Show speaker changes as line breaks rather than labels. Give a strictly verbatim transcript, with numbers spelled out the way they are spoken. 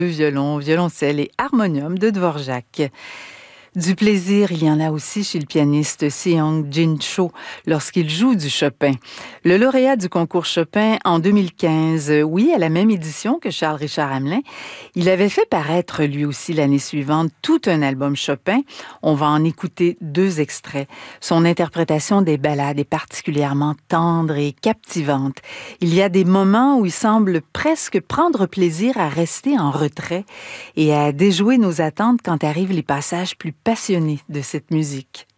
Violon, violoncelle et harmonium de Dvorak. Du plaisir, il y en a aussi chez le pianiste Seong Jin Cho lorsqu'il joue du Chopin. Le lauréat du concours Chopin en deux mille quinze, oui, à la même édition que Charles-Richard Hamelin, il avait fait paraître lui aussi l'année suivante tout un album Chopin. On va en écouter deux extraits. Son interprétation des ballades est particulièrement tendre et captivante. Il y a des moments où il semble presque prendre plaisir à rester en retrait et à déjouer nos attentes quand arrivent les passages plus passionnés de cette musique.